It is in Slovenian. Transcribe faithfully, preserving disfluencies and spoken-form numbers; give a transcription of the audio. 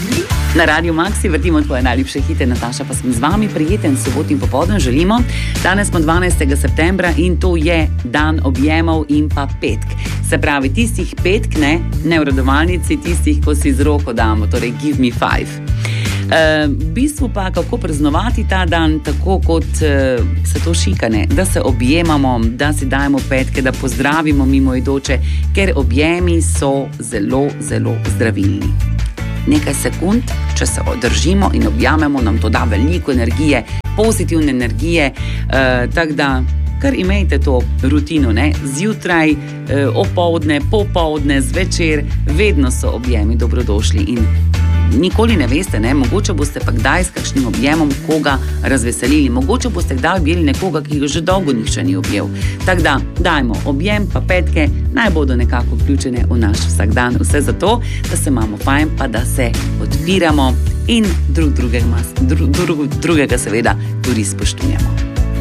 Na Radiu Maxi vrtimo tvoje najljubše hite, Nataša pa sem z vami, prijeten sobotni popoldan želimo. Danes smo dvanajstega septembra in to je dan objemov in pa petk. Se pravi, tistih petk, ne, ne v redovalnici, tistih, ko si z roko damo, torej give me five. Uh, v bistvu pa kako praznovati ta dan tako, kot uh, se to šika, ne? Da se objemamo, da si dajemo petke, da pozdravimo mimoidoče, ker objemi so zelo, zelo zdravilni. Nekaj sekund, če se održimo in objamemo, nam to da veliko energije, pozitivne energije, uh, tako da kar imejte to rutino, ne? Zjutraj, uh, opoldne, popoldne, zvečer, vedno so objemi dobrodošli in nikoli ne veste, ne? Mogoče boste pa kdaj s kakšnim objemom koga razveselili, mogoče boste kdaj objeli nekoga, ki ga že dolgo nihče ni objel. Tako da, dajmo objem pa petke, naj bodo nekako vključene v naš vsakdan. Vse zato, da se imamo fajn, pa da se odpiramo in drug drugega, drug, drug, drugega seveda tudi spoštujemo.